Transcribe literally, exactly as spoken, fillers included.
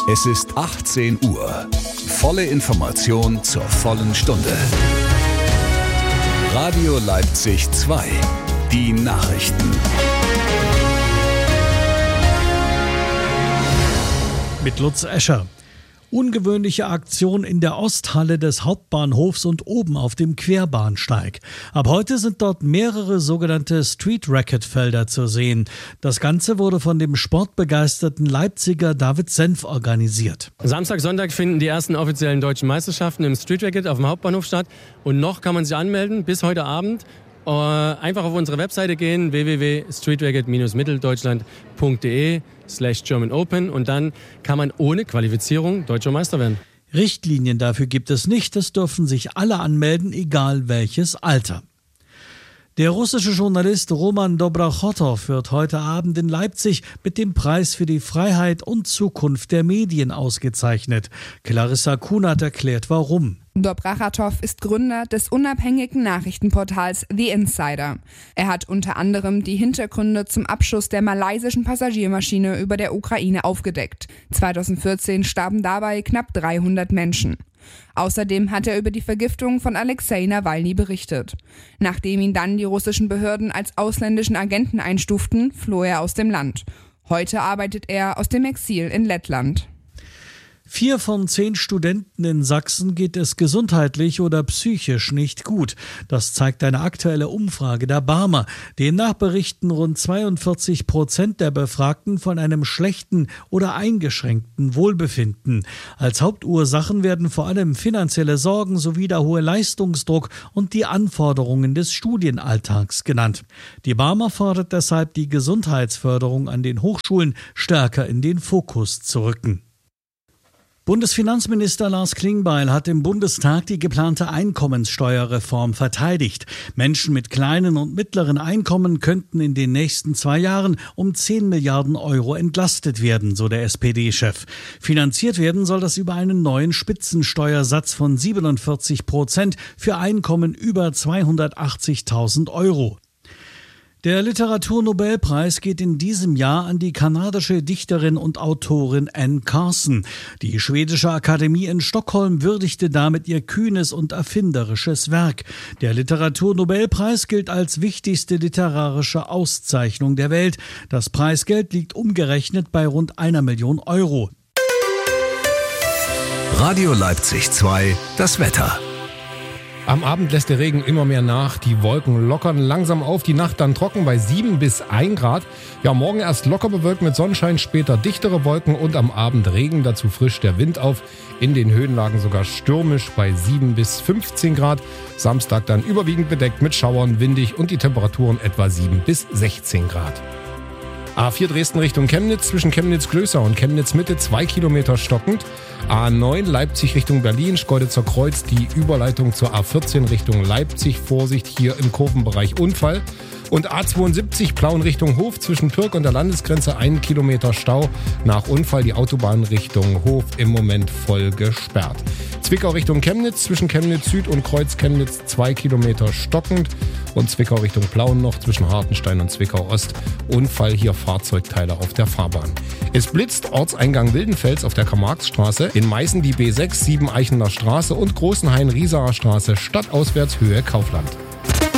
Es ist achtzehn Uhr. Volle Information zur vollen Stunde. Radio Leipzig zwei. Die Nachrichten. Mit Lutz Escher. Ungewöhnliche Aktion in der Osthalle des Hauptbahnhofs und oben auf dem Querbahnsteig. Ab heute sind dort mehrere sogenannte Street-Racket-Felder zu sehen. Das Ganze wurde von dem sportbegeisterten Leipziger David Senf organisiert. Samstag, Sonntag finden die ersten offiziellen deutschen Meisterschaften im Street-Racket auf dem Hauptbahnhof statt. Und noch kann man sich anmelden bis heute Abend. Einfach auf unsere Webseite gehen, w w w punkt streetracket dash mitteldeutschland punkt d e slash German Open, und dann kann man ohne Qualifizierung deutscher Meister werden. Richtlinien dafür gibt es nicht, es dürfen sich alle anmelden, egal welches Alter. Der russische Journalist Roman Dobrachotow wird heute Abend in Leipzig mit dem Preis für die Freiheit und Zukunft der Medien ausgezeichnet. Clarissa Kunert erklärt, warum. Dobrachotow ist Gründer des unabhängigen Nachrichtenportals The Insider. Er hat unter anderem die Hintergründe zum Abschuss der malaysischen Passagiermaschine über der Ukraine aufgedeckt. zweitausendvierzehn starben dabei knapp dreihundert Menschen. Außerdem hat er über die Vergiftung von Alexei Nawalny berichtet. Nachdem ihn dann die russischen Behörden als ausländischen Agenten einstuften, floh er aus dem Land. Heute arbeitet er aus dem Exil in Lettland. Vier von zehn Studenten in Sachsen geht es gesundheitlich oder psychisch nicht gut. Das zeigt eine aktuelle Umfrage der Barmer. Demnach berichten rund zweiundvierzig Prozent der Befragten von einem schlechten oder eingeschränkten Wohlbefinden. Als Hauptursachen werden vor allem finanzielle Sorgen sowie der hohe Leistungsdruck und die Anforderungen des Studienalltags genannt. Die Barmer fordert deshalb, die Gesundheitsförderung an den Hochschulen stärker in den Fokus zu rücken. Bundesfinanzminister Lars Klingbeil hat im Bundestag die geplante Einkommenssteuerreform verteidigt. Menschen mit kleinen und mittleren Einkommen könnten in den nächsten zwei Jahren um zehn Milliarden Euro entlastet werden, so der S P D-Chef. Finanziert werden soll das über einen neuen Spitzensteuersatz von siebenundvierzig Prozent für Einkommen über zweihundertachtzigtausend Euro. Der Literaturnobelpreis geht in diesem Jahr an die kanadische Dichterin und Autorin Anne Carson. Die schwedische Akademie in Stockholm würdigte damit ihr kühnes und erfinderisches Werk. Der Literaturnobelpreis gilt als wichtigste literarische Auszeichnung der Welt. Das Preisgeld liegt umgerechnet bei rund einer Million Euro. Radio Leipzig zwei, das Wetter. Am Abend lässt der Regen immer mehr nach, die Wolken lockern langsam auf, die Nacht dann trocken bei sieben bis ein Grad. Ja, morgen erst locker bewölkt mit Sonnenschein, später dichtere Wolken und am Abend Regen, dazu frisch der Wind auf. In den Höhenlagen sogar stürmisch bei sieben bis fünfzehn Grad. Samstag dann überwiegend bedeckt mit Schauern, windig und die Temperaturen etwa sieben bis sechzehn Grad. A vier Dresden Richtung Chemnitz, zwischen Chemnitz-Glößer und Chemnitz-Mitte zwei Kilometer stockend. A neun Leipzig Richtung Berlin, Schkeuditzer Kreuz, die Überleitung zur A vierzehn Richtung Leipzig. Vorsicht, hier im Kurvenbereich Unfall. Und A zweiundsiebzig Plauen Richtung Hof, zwischen Pirk und der Landesgrenze ein Kilometer Stau. Nach Unfall die Autobahn Richtung Hof im Moment voll gesperrt. Zwickau Richtung Chemnitz, zwischen Chemnitz Süd und Kreuz Chemnitz zwei Kilometer stockend. Und Zwickau Richtung Plauen noch, zwischen Hartenstein und Zwickau Ost. Unfall, hier Fahrzeugteile auf der Fahrbahn. Es blitzt, Ortseingang Wildenfels auf der Karl-Marx-Straße. In Meißen die B sechs, sieben Eichener Straße und Großenhain-Rieserer Straße, stadtauswärts Höhe Kaufland.